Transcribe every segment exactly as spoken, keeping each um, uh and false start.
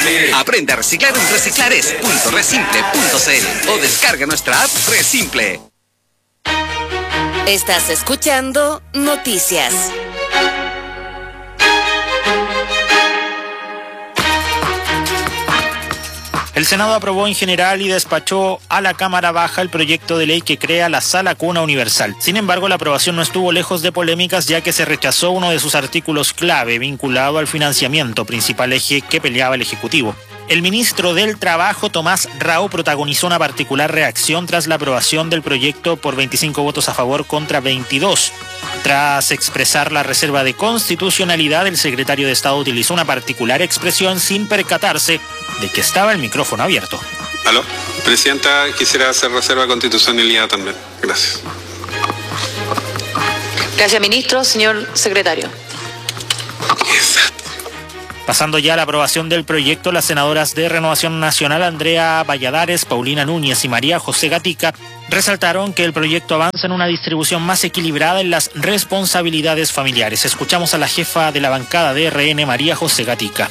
Aprende a reciclar en reciclares punto resimple punto cl o descarga nuestra app Resimple. Estás escuchando Noticias. El Senado aprobó en general y despachó a la Cámara Baja el proyecto de ley que crea la Sala Cuna Universal. Sin embargo, la aprobación no estuvo lejos de polémicas, ya que se rechazó uno de sus artículos clave vinculado al financiamiento, principal eje que peleaba el Ejecutivo. El ministro del Trabajo, Tomás Rao, protagonizó una particular reacción tras la aprobación del proyecto por veinticinco votos a favor contra veintidós. Tras expresar la reserva de constitucionalidad, el secretario de Estado utilizó una particular expresión sin percatarse de que estaba el micrófono abierto. Aló, Presidenta, quisiera hacer reserva de constitucionalidad también. Gracias. Gracias, ministro. Señor secretario. Exacto. Pasando ya a la aprobación del proyecto, las senadoras de Renovación Nacional, Andrea Valladares, Paulina Núñez y María José Gatica, resaltaron que el proyecto avanza en una distribución más equilibrada en las responsabilidades familiares. Escuchamos a la jefa de la bancada de R N, María José Gatica.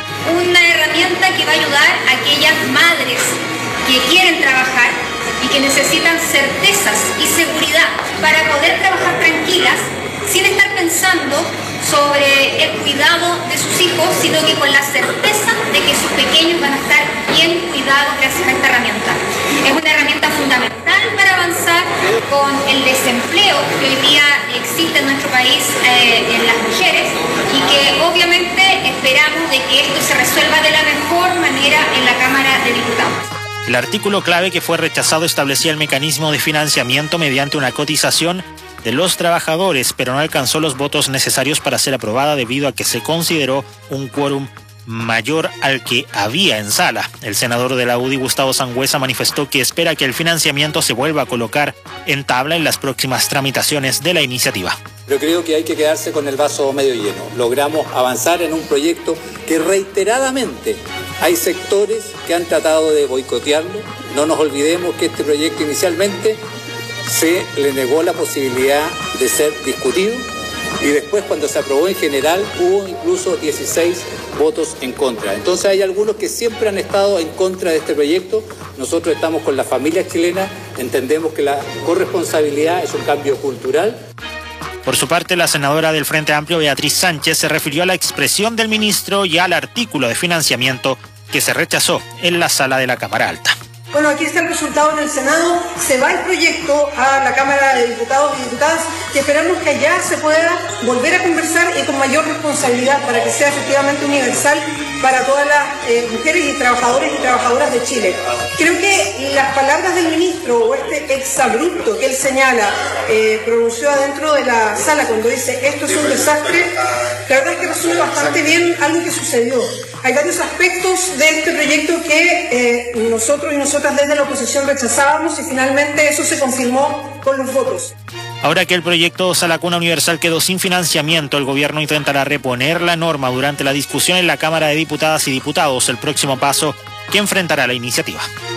Una herramienta que va a ayudar a aquellas madres que quieren trabajar y que necesitan certezas y seguridad para poder trabajar tranquilas sin estar pensando sobre el cuidado de sus hijos, sino que con la certeza de que sus pequeños van a estar bien cuidados gracias a esta herramienta. Es una herramienta fundamental para avanzar con el desempleo que hoy día existe en nuestro país eh, en las mujeres y que obviamente esperamos de que esto se resuelva de la mejor manera en la Cámara de Diputados. El artículo clave que fue rechazado establecía el mecanismo de financiamiento mediante una cotización de los trabajadores, pero no alcanzó los votos necesarios para ser aprobada debido a que se consideró un quórum mayor al que había en sala. El senador de la U D I, Gustavo Sangüesa, manifestó que espera que el financiamiento se vuelva a colocar en tabla en las próximas tramitaciones de la iniciativa. Pero creo que hay que quedarse con el vaso medio lleno. Logramos avanzar en un proyecto que reiteradamente hay sectores que han tratado de boicotearlo. No nos olvidemos que este proyecto inicialmente se le negó la posibilidad de ser discutido y después, cuando se aprobó en general, hubo incluso dieciséis votos en contra. Entonces hay algunos que siempre han estado en contra de este proyecto. Nosotros estamos con la familia chilena, entendemos que la corresponsabilidad es un cambio cultural. Por su parte, la senadora del Frente Amplio, Beatriz Sánchez, se refirió a la expresión del ministro y al artículo de financiamiento que se rechazó en la sala de la Cámara Alta. Bueno, aquí está el resultado en el Senado. Se va el proyecto a la Cámara de Diputados y Diputadas y esperamos que allá se pueda volver a conversar y con mayor responsabilidad para que sea efectivamente universal para todas las eh, mujeres y trabajadores y trabajadoras de Chile. Creo que las palabras del ministro o este exabrupto que él señala eh, pronunció adentro de la sala cuando dice esto es un desastre, la verdad es que resume bastante bien algo que sucedió. Hay varios aspectos de este proyecto que eh, nosotros y nosotras desde la oposición rechazábamos y finalmente eso se confirmó con los votos. Ahora que el proyecto Sala Cuna Universal quedó sin financiamiento, el gobierno intentará reponer la norma durante la discusión en la Cámara de Diputadas y Diputados, el próximo paso que enfrentará la iniciativa.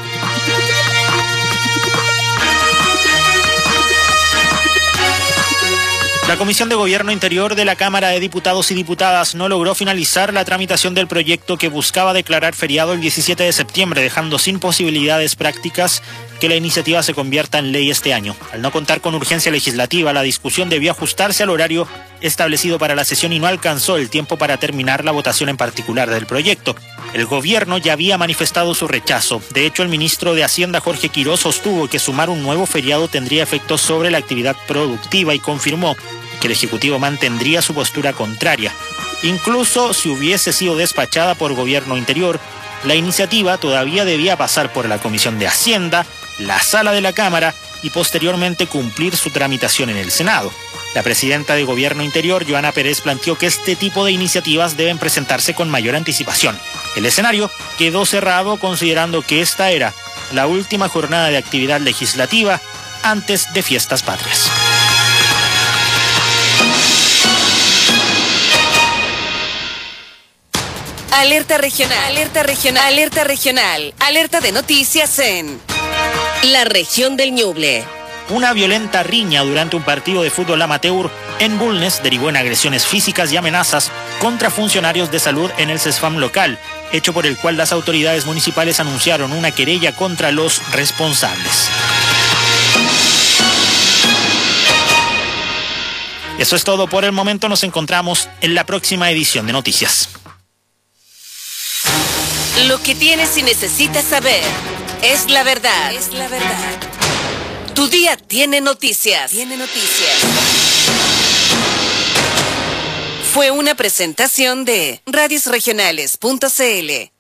La Comisión de Gobierno Interior de la Cámara de Diputados y Diputadas no logró finalizar la tramitación del proyecto que buscaba declarar feriado el diecisiete de septiembre, dejando sin posibilidades prácticas que la iniciativa se convierta en ley este año. Al no contar con urgencia legislativa, la discusión debió ajustarse al horario establecido para la sesión y no alcanzó el tiempo para terminar la votación en particular del proyecto. El gobierno ya había manifestado su rechazo. De hecho, el ministro de Hacienda, Jorge Quirós, sostuvo que sumar un nuevo feriado tendría efectos sobre la actividad productiva y confirmó que el Ejecutivo mantendría su postura contraria. Incluso si hubiese sido despachada por Gobierno Interior, la iniciativa todavía debía pasar por la Comisión de Hacienda, la Sala de la Cámara y posteriormente cumplir su tramitación en el Senado. La presidenta de Gobierno Interior, Joana Pérez, planteó que este tipo de iniciativas deben presentarse con mayor anticipación. El escenario quedó cerrado considerando que esta era la última jornada de actividad legislativa antes de fiestas patrias. Alerta regional, alerta regional, alerta regional, alerta de noticias en la región del Ñuble. Una violenta riña durante un partido de fútbol amateur en Bulnes derivó en agresiones físicas y amenazas contra funcionarios de salud en el CESFAM local. hecho por el cual las autoridades municipales anunciaron una querella contra los responsables. Eso es todo por el momento. Nos encontramos en la próxima edición de Noticias. Lo que tienes y necesitas saber es la verdad. Es la verdad. Tu día tiene noticias. Tiene noticias. Fue una presentación de radios regionales punto c l.